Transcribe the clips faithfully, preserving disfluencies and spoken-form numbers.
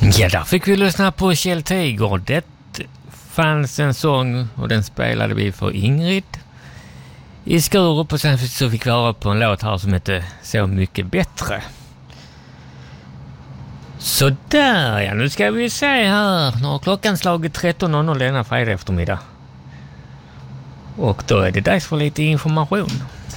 Ja, där fick vi lyssna på Kjell Tiger. Det fanns en sång och den spelade vi för Ingrid i Skurup, och sen så fick vi höra på en låt här som heter Så mycket bättre. Så där, ja, nu ska vi se här. Nu har klockan slagit tretton noll noll denna fredag eftermiddag. Och då är det dags för lite information.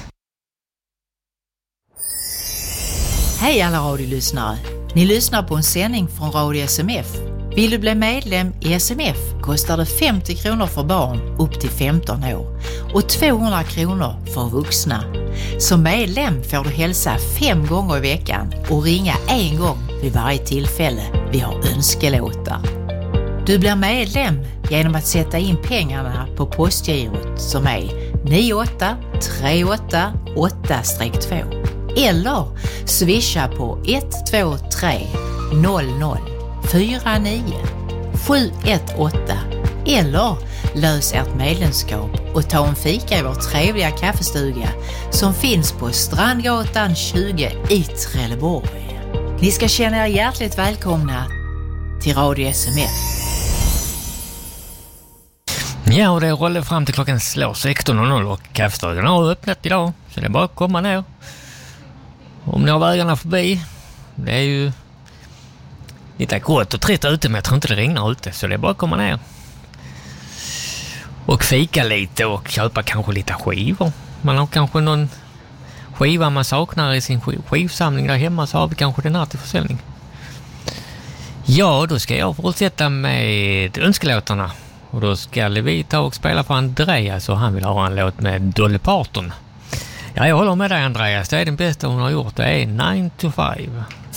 Hej alla radiolyssnare. Ni lyssnar på en sändning från Radio S M F. Vill du bli medlem i S M F kostar det femtio kronor för barn upp till femton år och tvåhundra kronor för vuxna. Som medlem får du hälsa fem gånger i veckan och ringa en gång vid varje tillfälle vi har önskelåtar. Du blir medlem genom att sätta in pengarna på postgirot som är nio åtta tre åtta åtta två eller swisha på ett två tre noll noll fyra nio sju ett åtta eller lös ert medlemskap och ta en fika i vår trevliga kaffestuga som finns på Strandgatan tjugo i Trelleborg. Ni ska känna er hjärtligt välkomna till Radio S M F. Ja, och det håller fram till klockan slår sexton noll noll och kaffestugan har öppnat idag, så det är bara att komma ner. Om ni har vägarna förbi, det är ju lite gott och trist ute, men jag tror inte det regnar ute, så det är bara att komma ner. Och fika lite och köpa kanske lite skivor. Man har kanske någon skiva man saknar i sin skivsamling där hemma, så har vi kanske den här till försäljning. Ja, då ska jag fortsätta med önskelåtarna. Och då ska vi ta och spela för Andreas, och han vill ha en låt med Dolly Parton. Ja, jag håller med dig Andreas, det är den bästa hon har gjort, det är nine to five.